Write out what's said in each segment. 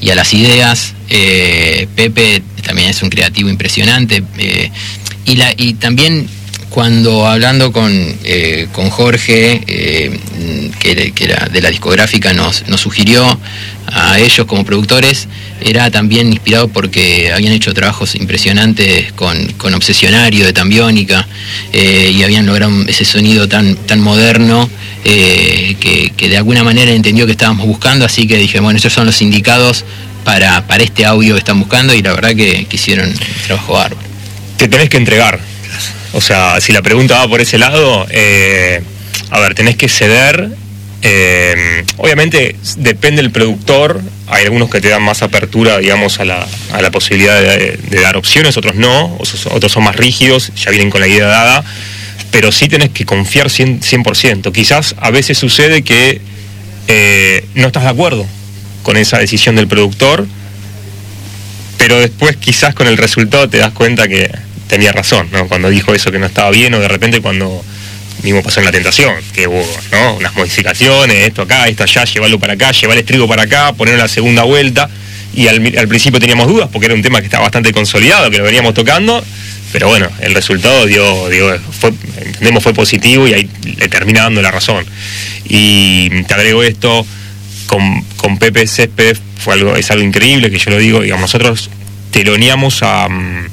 a las ideas. Pepe también es un creativo impresionante, y también cuando hablando con Jorge, que era de la discográfica, nos sugirió a ellos como productores, era también inspirado porque habían hecho trabajos impresionantes con Obsesionario de Tambiónica, y habían logrado ese sonido tan moderno, que de alguna manera entendió que estábamos buscando, así que dije, bueno, esos son los indicados para este audio que están buscando, y la verdad que hicieron un trabajo bárbaro. Te tenés que entregar. O sea, si la pregunta va por ese lado, a ver, tenés que ceder. Obviamente depende del productor. Hay algunos que te dan más apertura, digamos, a la posibilidad de dar opciones, otros no, otros son más rígidos, ya vienen con la idea dada, pero sí tenés que confiar 100%. Quizás a veces sucede que no estás de acuerdo con esa decisión del productor, pero después quizás con el resultado te das cuenta que tenía razón, ¿no? Cuando dijo eso que no estaba bien, o de repente cuando mismo pasó en La Tentación, que hubo, ¿no?, unas modificaciones, esto acá, esto allá, llevarlo para acá, llevar el estribo para acá, ponerlo en la segunda vuelta, y al principio teníamos dudas porque era un tema que estaba bastante consolidado, que lo veníamos tocando, pero bueno, el resultado fue positivo, y ahí le termina dando la razón. Y te agrego esto, con Pepe Céspedes es algo increíble, que yo lo digo, digamos, nosotros teloneamos a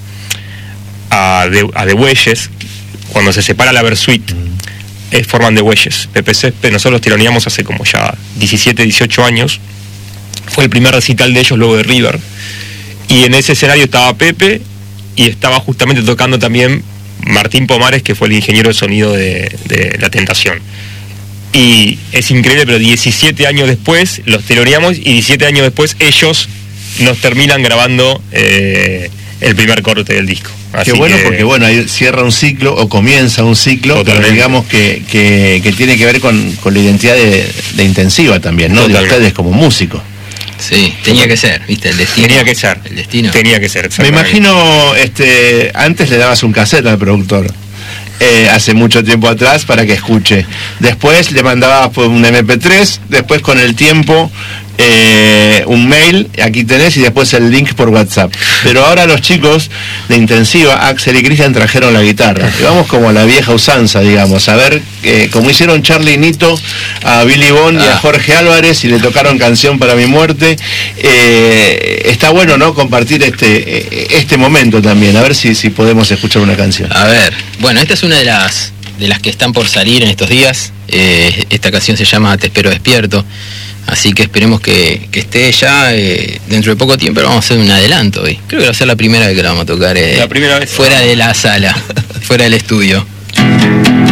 The Bueyes, cuando se separa la Versuit, forman The Bueyes. Pepe Céspedes, nosotros tironeamos hace como ya 17, 18 años, fue el primer recital de ellos luego de River, y en ese escenario estaba Pepe, y estaba justamente tocando también Martín Pomares, que fue el ingeniero de sonido de La Tentación. Y es increíble, pero 17 años después los teloneamos, y 17 años después ellos nos terminan grabando el primer corte del disco. Así Qué bueno, que, porque bueno, ahí cierra un ciclo o comienza un ciclo, totalmente, pero digamos que tiene que ver con la identidad de Intensiva también, ¿no? Totalmente. De ustedes como músicos. Sí, tenía que ser, ¿viste? El destino. Tenía que ser. El destino. Tenía que ser. Me imagino, antes le dabas un cassette al productor. Hace mucho tiempo atrás, para que escuche. Después le mandabas un MP3, después con el tiempo un mail, aquí tenés, y después el link por WhatsApp. Pero ahora los chicos de Intensiva, Axel y Cristian, trajeron la guitarra. Y vamos como a la vieja usanza, digamos, a ver, como hicieron Charlie y Nito a Billy Bond y a Jorge Álvarez, y le tocaron Canción para mi muerte. Está bueno, ¿no?, compartir este momento también, a ver si podemos escuchar una canción. A ver, bueno, esta es una de las que están por salir en estos días. Esta canción se llama Te espero despierto, así que esperemos que esté ya dentro de poco tiempo. Pero vamos a hacer un adelanto hoy. Creo que va a ser la primera vez que la vamos a tocar, la primera vez fuera de la sala, fuera del estudio.